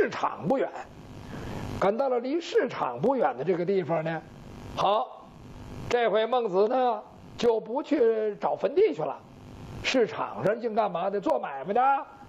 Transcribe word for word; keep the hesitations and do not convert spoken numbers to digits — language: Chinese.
市场不远。赶到了离市场不远的这个地方呢，好，这回孟子呢就不去找坟地去了，市场上净干嘛的？做买卖的。